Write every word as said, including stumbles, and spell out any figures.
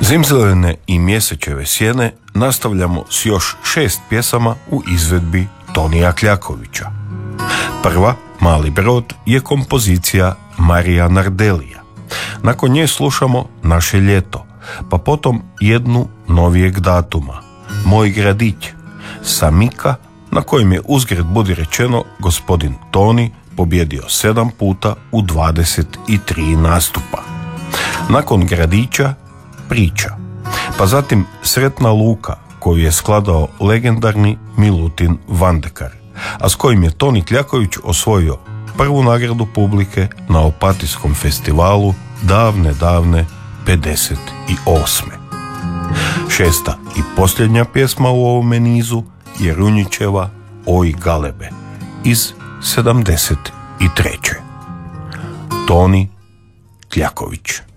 Zimzelene i mjesečeve sjene nastavljamo s još šest pjesama u izvedbi Tonija Kljakovića. Prva, Mali brod, je kompozicija Marija Nardelija. Nakon nje slušamo Naše ljeto, pa potom jednu novijeg datuma, Moj gradić, sa Mika, na kojem je uzgred budi rečeno gospodin Toni pobjedio sedam puta u dvadeset tri nastupa. Nakon gradića Priča, pa zatim Sretna luka, koju je skladao legendarni Milutin Vandekar, a s kojim je Toni Kljaković osvojio prvu nagradu publike na Opatijskom festivalu davne, davne pedeset osme. Šesta i posljednja pjesma u ovome nizu je Runjićeva Oj galebe iz sedamdeset treće. Toni Kljaković.